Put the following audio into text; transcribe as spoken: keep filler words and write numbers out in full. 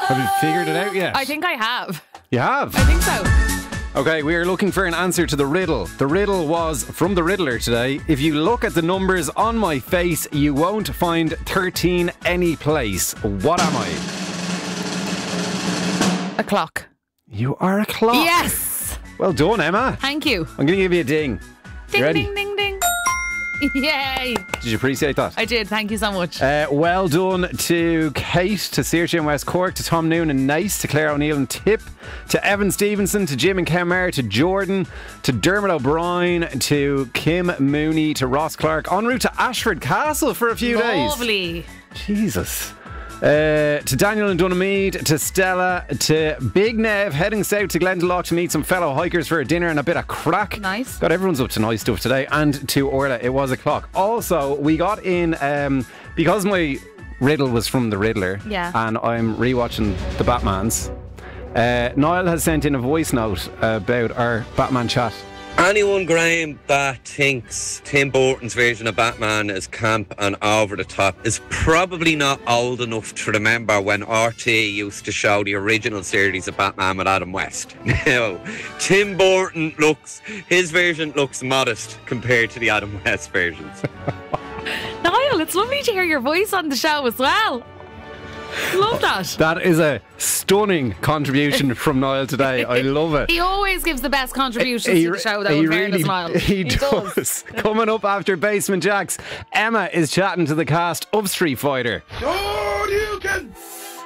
Have you figured it out yet? I think I have. You have? I think so. Okay, we are looking for an answer to the riddle. The riddle was from the Riddler today. If you look at the numbers on my face, you won't find thirteen any place. What am I? A clock. You are a clock. Yes. Well done, Emma. Thank you. I'm going to give you a ding. Ding, you ready? ding, ding, ding. Yay. Did you appreciate that? I did. Thank you so much. Uh, well done to Kate, to Saoirse in West Cork, to Tom Noon and Nice, to Claire O'Neill and Tip, to Evan Stevenson, to Jim and Kenmare, to Jordan, to Dermot O'Brien, to Kim Mooney, to Ross Clark, en route to Ashford Castle for a few days. Lovely. Jesus. Uh, to Daniel and Dunamead, to Stella, to Big Nev, heading south to Glendalough to meet some fellow hikers for a dinner and a bit of crack. Nice. God, everyone's up to nice stuff today. And to Orla, it was a clock. Also, we got in, um, because my riddle was from the Riddler, Yeah. and I'm rewatching the Batmans, uh, Niall has sent in a voice note about our Batman chat. Anyone, Graham, that thinks Tim Burton's version of Batman is camp and over the top is probably not old enough to remember when R T E used to show the original series of Batman with Adam West. Now, Tim Burton looks, his version looks modest compared to the Adam West versions. Niall, it's lovely to hear your voice on the show as well. Love that. That is a stunning contribution from Niall today. I love it. He always gives the best contributions He to the show, though, he in fairness, really, Niall. He, He does. Coming up after Basement Jacks, Emma is chatting to the cast of Street Fighter.